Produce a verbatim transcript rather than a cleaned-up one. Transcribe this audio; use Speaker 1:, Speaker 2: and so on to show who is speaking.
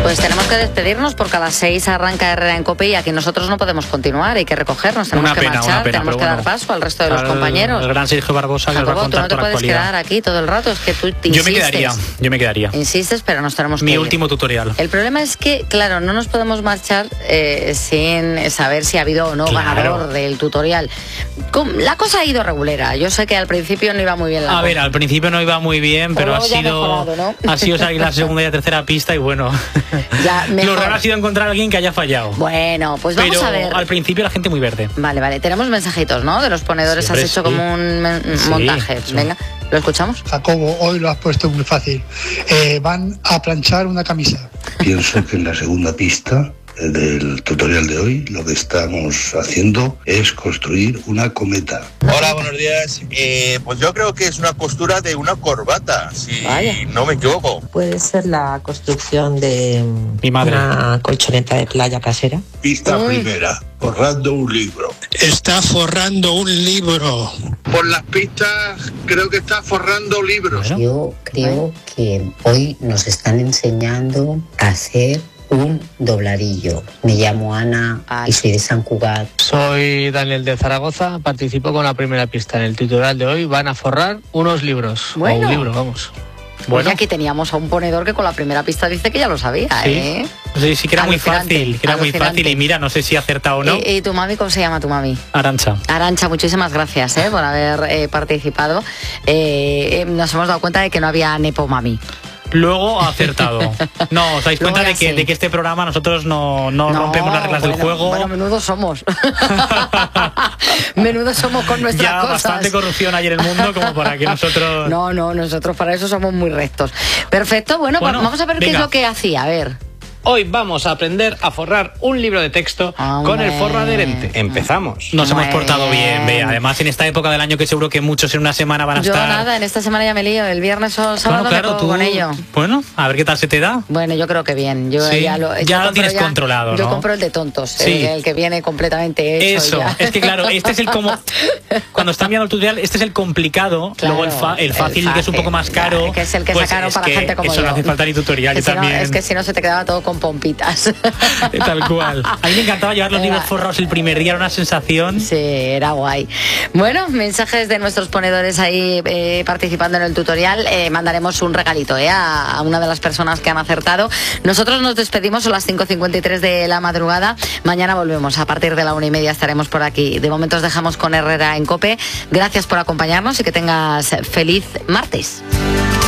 Speaker 1: Pues tenemos que despedirnos porque a las seis arranca Herrera en COPE y aquí nosotros no podemos continuar, hay que recogernos, tenemos
Speaker 2: una
Speaker 1: que
Speaker 2: pena,
Speaker 1: marchar,
Speaker 2: pena,
Speaker 1: tenemos que
Speaker 2: bueno,
Speaker 1: dar paso al resto de los
Speaker 2: al,
Speaker 1: compañeros.
Speaker 2: El gran Sergio Barbosa que
Speaker 1: Jacobo,
Speaker 2: nos va a contar
Speaker 1: tú no te
Speaker 2: toda la
Speaker 1: puedes
Speaker 2: actualidad.
Speaker 1: quedar aquí todo el rato, es que tú te
Speaker 2: Yo
Speaker 1: insistes.
Speaker 2: me quedaría, yo me quedaría.
Speaker 1: Insistes, pero nos tenemos que
Speaker 2: Mi
Speaker 1: ir.
Speaker 2: último tutorial.
Speaker 1: El problema es que, claro, no nos podemos marchar eh, sin saber si ha habido o no
Speaker 2: Claro.
Speaker 1: ganador del tutorial. Com- La cosa ha ido regulera. Yo sé que al principio no iba muy bien la
Speaker 2: A
Speaker 1: cosa.
Speaker 2: ver, al principio no iba muy bien, pero
Speaker 1: Pero
Speaker 2: ha
Speaker 1: ya ha
Speaker 2: sido,
Speaker 1: mejorado, ¿no?
Speaker 2: ha sido salir la segunda y la tercera pista y bueno,
Speaker 1: Ya,
Speaker 2: lo
Speaker 1: mejor.
Speaker 2: raro ha sido encontrar a alguien que haya fallado.
Speaker 1: Bueno, pues vamos
Speaker 2: pero
Speaker 1: a ver.
Speaker 2: al principio la gente muy verde.
Speaker 1: Vale, vale. Tenemos mensajitos, ¿no? De los ponedores.
Speaker 2: Siempre
Speaker 1: Has hecho
Speaker 2: sí.
Speaker 1: como un men-
Speaker 2: Sí,
Speaker 1: montaje.
Speaker 2: eso.
Speaker 1: Venga, ¿lo escuchamos?
Speaker 3: Jacobo, hoy lo has puesto muy fácil. Eh, van a planchar una camisa.
Speaker 4: Pienso que en la segunda pista eh, del tutorial de hoy lo que estamos haciendo es construir una cometa.
Speaker 5: Hola, buenos días. Eh, pues yo creo que es una costura de una corbata, si
Speaker 1: Vaya.
Speaker 5: no me equivoco.
Speaker 6: Puede ser la construcción de
Speaker 2: Mi madre.
Speaker 6: una colchoneta de playa casera.
Speaker 4: Pista
Speaker 1: Uy.
Speaker 4: primera, forrando un libro.
Speaker 3: Está forrando un libro.
Speaker 4: Por las pistas creo que está forrando libros.
Speaker 2: Bueno,
Speaker 7: Yo creo que hoy nos están enseñando a hacer un dobladillo. Me llamo Ana
Speaker 1: Ay.
Speaker 7: y soy de San Cugat.
Speaker 8: Soy Daniel de Zaragoza, participo con la primera pista. En el tutorial de hoy van a forrar unos libros.
Speaker 1: Bueno.
Speaker 8: O un libro, vamos.
Speaker 1: Bueno,
Speaker 2: bueno.
Speaker 1: aquí teníamos a un ponedor que con la primera pista dice que ya lo sabía,
Speaker 2: Sí.
Speaker 1: ¿eh?
Speaker 2: Sí, sí que era muy
Speaker 1: Alucinante,
Speaker 2: fácil, que era muy
Speaker 1: alucinante.
Speaker 2: fácil y mira, no sé si ha acertado o no.
Speaker 1: ¿Y, y tu mami cómo se llama tu mami?
Speaker 2: Arancha.
Speaker 1: Arancha, muchísimas gracias ¿eh? por haber eh, participado. Eh, eh, nos hemos dado cuenta de que no había Nepo Mami.
Speaker 2: Luego ha acertado. No, os dais
Speaker 1: Luego
Speaker 2: cuenta
Speaker 1: ya
Speaker 2: de que,
Speaker 1: sí.
Speaker 2: de que este programa nosotros no, no, rompemos las reglas
Speaker 1: bueno,
Speaker 2: del juego.
Speaker 1: Bueno, menudo somos. Menudo somos con nuestras
Speaker 2: ya
Speaker 1: cosas.
Speaker 2: bastante corrupción hay en el mundo como para que nosotros...
Speaker 1: No, no, nosotros para eso somos muy rectos. Perfecto, bueno,
Speaker 2: Bueno,
Speaker 1: pues vamos a ver qué
Speaker 2: venga.
Speaker 1: es lo que hacía. A ver.
Speaker 8: Hoy vamos a aprender a forrar un libro de texto con el forro adherente. Empezamos.
Speaker 2: Nos hemos
Speaker 1: Bueno.
Speaker 2: portado bien, Bea. Además, en esta época del año que seguro que muchos en una semana van a
Speaker 1: Yo
Speaker 2: estar...
Speaker 1: nada, en esta semana ya me lío. El viernes o sábado
Speaker 2: Bueno, claro,
Speaker 1: me pongo
Speaker 2: tú...
Speaker 1: con ello.
Speaker 2: Bueno, a ver qué tal se te da.
Speaker 1: Bueno, yo creo que bien. Yo
Speaker 2: Sí,
Speaker 1: ya lo,
Speaker 2: ya
Speaker 1: yo
Speaker 2: lo
Speaker 1: compro
Speaker 2: tienes controlado,
Speaker 1: Yo
Speaker 2: ¿no?
Speaker 1: compro el de tontos,
Speaker 2: Sí.
Speaker 1: el, el que viene completamente hecho.
Speaker 2: Eso,
Speaker 1: y ya.
Speaker 2: es que claro, este es el como... Cuando está mirando el tutorial, este es el complicado,
Speaker 1: Claro,
Speaker 2: luego el, fa- el
Speaker 1: el
Speaker 2: fácil, que es un poco más
Speaker 1: claro,
Speaker 2: caro.
Speaker 1: que es el que
Speaker 2: pues
Speaker 1: sacaron
Speaker 2: es
Speaker 1: para
Speaker 2: que
Speaker 1: gente como
Speaker 2: eso
Speaker 1: yo.
Speaker 2: no hace falta ni tutorial,
Speaker 1: Que
Speaker 2: yo
Speaker 1: si no-
Speaker 2: también.
Speaker 1: es que si no se te quedaba todo con pompitas.
Speaker 2: Tal cual. A mí me encantaba llevar los
Speaker 1: Era-
Speaker 2: libros forrados el primer día, era una sensación...
Speaker 1: Sí, era guay. Bueno, mensajes de nuestros ponedores ahí eh, participando en el tutorial. Eh, mandaremos un regalito eh, a, a una de las personas que han acertado. Nosotros nos despedimos a las cinco cincuenta y tres de la madrugada. Mañana volvemos. A partir de la una y media estaremos por aquí. De momento os dejamos con Herrera en COPE. Gracias por acompañarnos y que tengas feliz martes.